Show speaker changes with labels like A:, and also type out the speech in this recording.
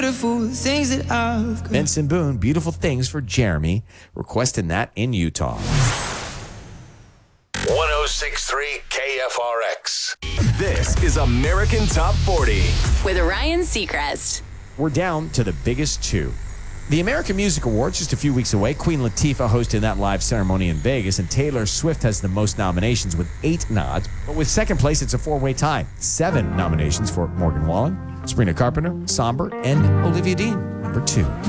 A: Beautiful things that I've got.
B: Benson Boone, Beautiful Things for Jeremy, requesting that in Utah.
C: 106.3 KFRX. This is American Top 40.
D: With Ryan Seacrest.
B: We're down to the biggest two. The American Music Awards just a few weeks away. Queen Latifah hosting that live ceremony in Vegas, and Taylor Swift has the most nominations with 8 nods. But with second place, it's a 4-way tie. 7 nominations for Morgan Wallen, Sabrina Carpenter, Somber, and Olivia Dean, number 2.